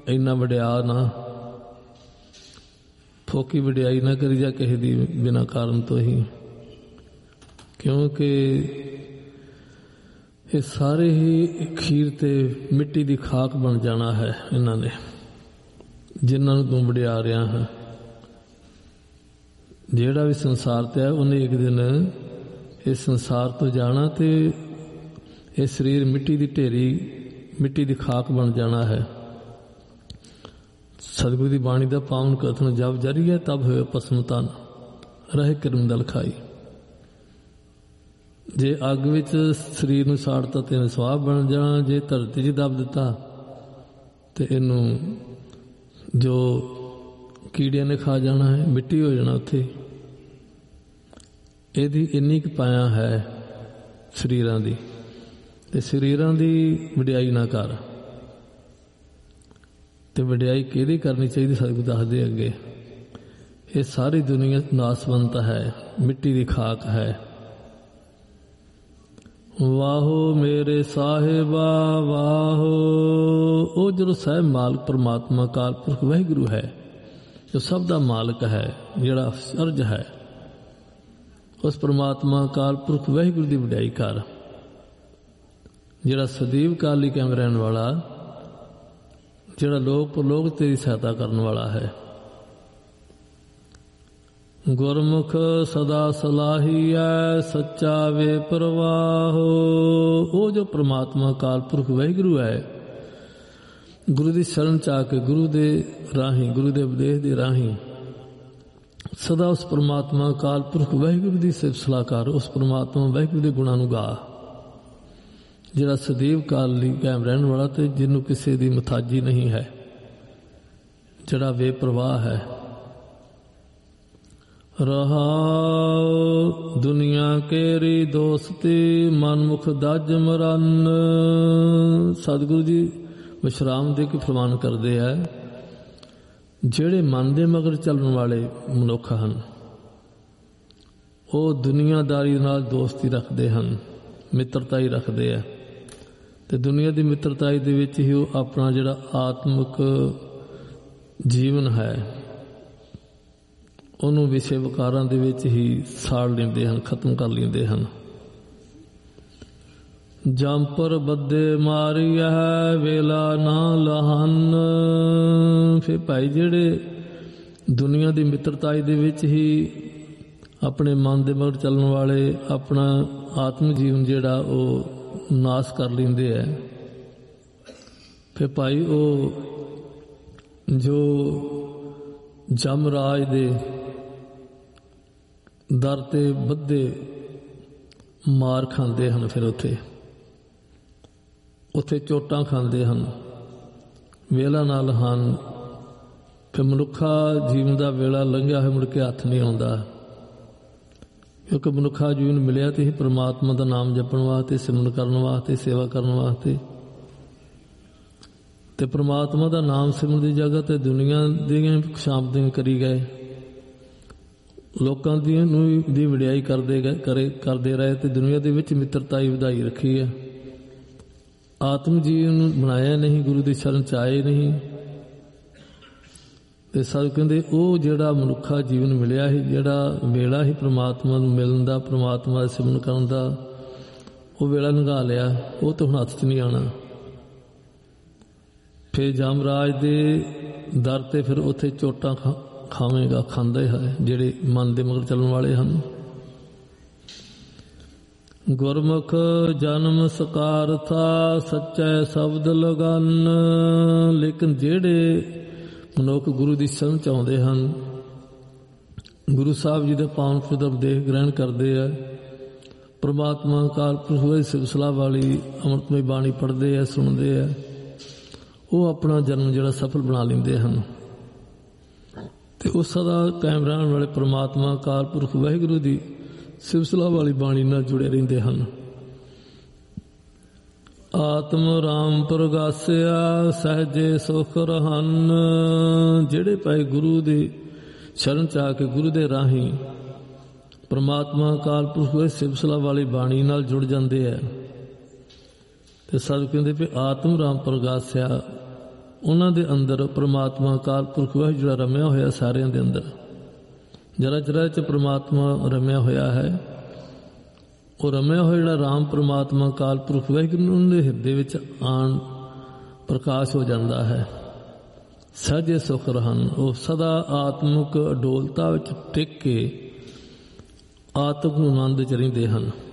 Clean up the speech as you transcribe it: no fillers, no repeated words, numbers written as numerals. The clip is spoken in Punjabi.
ਇੰਨਾ ਵਡਿਆ ਨਾ, ਫੋਕੀ ਵਡਿਆਈ ਨਾ ਕਰੀ ਜਾ ਕਿਸੇ ਦੀ ਬਿਨਾਂ ਕਾਰਨ ਤੋਂ ਹੀ, ਕਿਉਂਕਿ ਇਹ ਸਾਰੇ ਹੀ ਅਖੀਰ ਤੇ ਮਿੱਟੀ ਦੀ ਖਾਕ ਬਣ ਜਾਣਾ ਹੈ। ਇਹਨਾਂ ਨੇ ਜਿਨ੍ਹਾਂ ਨੂੰ ਤੂੰ ਵਡਿਆ ਰਿਹਾ ਹੈ, ਜਿਹੜਾ ਵੀ ਸੰਸਾਰ ਤੇ ਹੈ ਉਹਨੇ ਇੱਕ ਦਿਨ ਇਸ ਸੰਸਾਰ ਤੋਂ ਜਾਣਾ ਤੇ ਇਹ ਸਰੀਰ ਮਿੱਟੀ ਦੀ ਢੇਰੀ, ਮਿੱਟੀ ਦੀ ਖਾਕ ਬਣ ਜਾਣਾ ਹੈ। ਸਤਿਗੁਰੂ ਦੀ ਬਾਣੀ ਦਾ ਪਾਵਨ ਕਥਨ ਜਬ ਜਰੀਏ ਤਬ ਹੋਏ ਭਸਮ ਤਨ, ਰਹੇ ਕਰਮ ਦਲ ਖਾਈ। ਜੇ ਅੱਗ ਵਿੱਚ ਸਰੀਰ ਨੂੰ ਸਾੜਤਾ ਤੇ ਇਹਨੇ ਸਵਾਹ ਬਣ ਜਾਣਾ, ਜੇ ਧਰਤੀ 'ਚ ਦੱਬ ਦਿੱਤਾ ਤੇ ਇਹਨੂੰ ਜੋ ਕੀੜਿਆਂ ਨੇ ਖਾ ਜਾਣਾ ਹੈ, ਮਿੱਟੀ ਹੋ ਜਾਣਾ ਉੱਥੇ। ਇਹਦੀ ਇੰਨੀ ਕੁ ਪਾਇਆ ਹੈ ਸਰੀਰਾਂ ਦੀ, ਤੇ ਸਰੀਰਾਂ ਦੀ ਵਡਿਆਈ ਨਾ ਕਰ। ਤੇ ਵਡਿਆਈ ਕਿਹਦੀ ਕਰਨੀ ਚਾਹੀਦੀ? ਸਤਿਗੁਰੂ ਦੱਸਦੇ ਅੱਗੇ, ਇਹ ਸਾਰੀ ਦੁਨੀਆ ਨਾਸਵੰਤ ਹੈ, ਮਿੱਟੀ ਦੀ ਖਾਕ ਹੈ। ਵਾਹੋ ਮੇਰੇ ਸਾਹਿਬਾ ਵਾਹੋ, ਉਹ ਜਦੋਂ ਸਹਿਬ ਮਾਲਕ ਪਰਮਾਤਮਾ ਅਕਾਲ ਪੁਰਖ ਵਾਹਿਗੁਰੂ ਹੈ, ਜੋ ਸਭ ਦਾ ਮਾਲਕ ਹੈ, ਜਿਹੜਾ ਅਰਜ ਹੈ, ਉਸ ਪਰਮਾਤਮਾ ਅਕਾਲ ਪੁਰਖ ਵਾਹਿਗੁਰੂ ਦੀ ਵਡਿਆਈ ਕਰ, ਜਿਹੜਾ ਸਦੀਵ ਕਾਲੀ ਕਾਇਮ ਰਹਿਣ ਵਾਲਾ, ਜਿਹੜਾ ਲੋਕ ਪਰਲੋਕ ਤੇਰੀ ਸਹਾਇਤਾ ਕਰਨ ਵਾਲਾ ਹੈ। ਗੁਰਮੁਖ ਸਦਾ ਸਲਾਹੀਐ ਸੱਚਾ ਵੇ ਪ੍ਰਵਾਹੋ, ਉਹ ਜੋ ਪ੍ਰਮਾਤਮਾ ਅਕਾਲ ਪੁਰਖ ਵਾਹਿਗੁਰੂ ਹੈ, ਗੁਰੂ ਦੀ ਸ਼ਰਨ ਚ ਆ ਕੇ ਗੁਰੂ ਦੇ ਰਾਹੀਂ, ਗੁਰੂ ਦੇ ਉਪਦੇਸ਼ ਦੇ ਰਾਹੀਂ ਸਦਾ ਉਸ ਪ੍ਰਮਾਤਮਾ ਅਕਾਲ ਪੁਰਖ ਵਾਹਿਗੁਰੂ ਦੀ ਸਿਫਤ ਸਲਾਹ ਕਰ, ਉਸ ਪ੍ਰਮਾਤਮਾ ਵਾਹਿਗੁਰੂ ਦੇ ਗੁਣਾਂ ਨੂੰ ਗਾ, ਜਿਹੜਾ ਸਦੀਵ ਕਾਲ ਲਈ ਕਾਇਮ ਰਹਿਣ ਵਾਲਾ ਤੇ ਜਿਹਨੂੰ ਕਿਸੇ ਦੀ ਮੁਤਾਜੀ ਨਹੀਂ ਹੈ, ਜਿਹੜਾ ਬੇਪਰਵਾਹ ਹੈ। ਰਹਾਉ ਦੁਨੀਆ ਕੇਰੀ ਦੋਸਤੀ, ਮਨਮੁਖ ਦਜ ਮਰਨ। ਸਤਿਗੁਰੂ ਜੀ ਵਿਸ਼ਰਾਮ ਦੇ ਕੇ ਫਰਮਾਨ ਕਰਦੇ ਹੈ, ਜਿਹੜੇ ਮਨ ਦੇ ਮਗਰ ਚੱਲਣ ਵਾਲੇ ਮਨੁੱਖ ਹਨ, ਉਹ ਦੁਨੀਆਦਾਰੀ ਨਾਲ ਦੋਸਤੀ ਰੱਖਦੇ ਹਨ, ਮਿੱਤਰਤਾਈ ਰੱਖਦੇ ਹੈ, ਤੇ ਦੁਨੀਆ ਦੀ ਮਿੱਤਰਤਾਈ ਦੇ ਵਿੱਚ ਹੀ ਉਹ ਆਪਣਾ ਜਿਹੜਾ ਆਤਮਿਕ ਜੀਵਨ ਹੈ ਉਹਨੂੰ ਵਿਸ਼ੇ ਵਿਕਾਰਾਂ ਦੇ ਵਿੱਚ ਹੀ ਸਾੜ ਲੈਂਦੇ ਹਨ, ਖਤਮ ਕਰ ਲੈਂਦੇ ਹਨ। ਜੰਪਰ ਬੱਦੇ ਮਾਰੀਆ ਵੇਲਾ ਨਾ ਲਹਨ। ਫਿਰ ਭਾਈ ਜਿਹੜੇ ਦੁਨੀਆ ਦੀ ਮਿੱਤਰਤਾਈ ਦੇ ਵਿੱਚ ਹੀ ਆਪਣੇ ਮਨ ਦੇ ਮਗਰ ਚੱਲਣ ਵਾਲੇ ਆਪਣਾ ਆਤਮ ਜੀਵਨ ਜਿਹੜਾ ਉਹ ਨਾਸ ਕਰ ਲੈਂਦੇ ਹੈ, ਫਿਰ ਭਾਈ ਉਹ ਜੋ ਜਮਰਾਜ ਦੇ ਦਰ ਤੇ ਬੱਧੇ ਮਾਰ ਖਾਂਦੇ ਹਨ, ਫਿਰ ਉੱਥੇ ਚੋਟਾਂ ਖਾਂਦੇ ਹਨ, ਵੇਲਾ ਨਾਲ ਹਨ। ਫਿਰ ਮਨੁੱਖਾ ਜੀਵਨ ਦਾ ਵੇਲਾ ਲੰਘਿਆ ਹੋਇਆ ਮੁੜ ਕੇ ਹੱਥ ਨਹੀਂ ਆਉਂਦਾ, ਕਿਉਂਕਿ ਮਨੁੱਖਾ ਜੀਵਨ ਮਿਲਿਆ ਤੇ ਹੀ ਪਰਮਾਤਮਾ ਦਾ ਨਾਮ ਜਪਣ ਵਾਸਤੇ, ਸਿਮਰਨ ਕਰਨ ਵਾਸਤੇ, ਸੇਵਾ ਕਰਨ ਵਾਸਤੇ। ਤੇ ਪਰਮਾਤਮਾ ਦਾ ਨਾਮ ਸਿਮਰਨ ਦੀ ਜਗ੍ਹਾ ਤੇ ਦੁਨੀਆ ਦੀਆਂ ਖੁਸ਼ਾਮਦੀਆਂ ਕਰੀ ਗਏ, ਲੋਕਾਂ ਦੀ ਵਡਿਆਈ ਕਰਦੇ ਰਹੇ ਤੇ ਦੁਨੀਆ ਦੇ ਵਿੱਚ ਮਿੱਤਰਤਾਈ ਵਧਾਈ ਰੱਖੀ ਹੈ। ਆਤਮ ਜੀਵਨ ਨੂੰ ਬਣਾਇਆ ਨਹੀਂ, ਗੁਰੂ ਦੀ ਸ਼ਰਨ ਚ ਆਏ ਨਹੀਂ। ਤੇ ਸਭ ਕਹਿੰਦੇ ਉਹ ਜਿਹੜਾ ਮਨੁੱਖਾ ਜੀਵਨ ਮਿਲਿਆ ਸੀ, ਜਿਹੜਾ ਵੇਲਾ ਸੀ ਪ੍ਰਮਾਤਮਾ ਨੂੰ ਮਿਲਣ ਦਾ, ਪ੍ਰਮਾਤਮਾ ਦਾ ਸਿਮਰਨ ਕਰਨ ਦਾ, ਉਹ ਵੇਲਾ ਲੰਘਾ ਲਿਆ, ਉਹ ਤਾਂ ਹੁਣ ਹੱਥ 'ਚ ਨਹੀਂ ਆਉਣਾ। ਫਿਰ ਜਮਰਾਜ ਦੇ ਦਰ ਤੇ ਫਿਰ ਉੱਥੇ ਚੋਟਾਂ ਖਾਵੇਗਾ, ਖਾਂਦੇ ਹੈ ਜਿਹੜੇ ਮਨ ਦੇ ਮਗਰ ਚੱਲਣ ਵਾਲੇ ਹਨ। ਗੁਰਮੁਖ ਜਨਮ ਸਕਾਰਥਾ ਸੱਚੇ ਸ਼ਬਦ ਲਗਨ। ਲੇਕਿਨ ਜਿਹੜੇ ਮਨੁੱਖ ਗੁਰੂ ਦੀ ਸ਼ਰਨ ਚ ਆਉਂਦੇ ਹਨ, ਗੁਰੂ ਸਾਹਿਬ ਜੀ ਦੇ ਪਾਵਨ ਪਵਿੱਤਰ ਉਪਦੇਸ਼ ਗ੍ਰਹਿਣ ਕਰਦੇ ਆ, ਪ੍ਰਮਾਤਮਾ ਅਕਾਲ ਪੁਰਖ ਦੀ ਸਿਫਤ ਸਲਾਹ ਵਾਲੀ ਅੰਮ੍ਰਿਤਮਈ ਬਾਣੀ ਪੜ੍ਹਦੇ ਆ, ਸੁਣਦੇ ਆ, ਉਹ ਆਪਣਾ ਜਨਮ ਜਿਹੜਾ ਸਫਲ ਬਣਾ ਲੈਂਦੇ ਹਨ। ਤੇ ਉਹ ਸਦਾ ਕਾਇਮ ਰਹਿਣ ਵਾਲੇ ਪ੍ਰਮਾਤਮਾ ਅਕਾਲ ਪੁਰਖ ਵਾਹਿਗੁਰੂ ਦੀ ਸਿਫਤ ਸਲਾਹ ਵਾਲੀ ਬਾਣੀ ਨਾਲ ਜੁੜੇ ਰਹਿੰਦੇ ਹਨ। ਆਤਮ ਰਾਮ ਪ੍ਰਗਾਸਿਆ ਸਹਜੇ ਸੁਖ ਰਹਨ। ਜਿਹੜੇ ਭਾਈ ਗੁਰੂ ਦੀ ਸ਼ਰਨ ਚ ਆ ਕੇ ਗੁਰੂ ਦੇ ਰਾਹੀਂ ਪ੍ਰਮਾਤਮਾ ਅਕਾਲ ਪੁਰਖ ਦੀ ਸਿਫਤ ਸਲਾਹ ਵਾਲੀ ਬਾਣੀ ਨਾਲ ਜੁੜ ਜਾਂਦੇ ਹੈ, ਤੇ ਸਭ ਕਹਿੰਦੇ ਵੀ ਆਤਮ ਰਾਮ ਪ੍ਰਗਾਸਿਆ, ਉਹਨਾਂ ਦੇ ਅੰਦਰ ਪ੍ਰਮਾਤਮਾ ਅਕਾਲ ਪੁਰਖ ਵਾਹਿਗੁਰੂ ਜਿਹੜਾ ਰਮਿਆ ਹੋਇਆ ਸਾਰਿਆਂ ਦੇ ਅੰਦਰ, ਜਰਾ ਜਰਾ 'ਚ ਪ੍ਰਮਾਤਮਾ ਰਮਿਆ ਹੋਇਆ ਹੈ। ਉਹ ਰਮਿਆ ਹੋਇਆ ਜਿਹੜਾ ਰਾਮ ਪ੍ਰਮਾਤਮਾ ਅਕਾਲ ਪੁਰਖ ਵਾਹਿਗੁਰੂ ਉਹਨਾਂ ਦੇ ਹਿਰਦੇ ਵਿੱਚ ਆਣ ਪ੍ਰਕਾਸ਼ ਹੋ ਜਾਂਦਾ ਹੈ। ਸਹਿਜੇ ਸੁਖ ਰਹਨ, ਉਹ ਸਦਾ ਆਤਮਿਕ ਅਡੋਲਤਾ ਵਿੱਚ ਟਿਕ ਕੇ ਆਤਮਿਕ ਆਨੰਦ 'ਚ ਰਹਿੰਦੇ ਹਨ।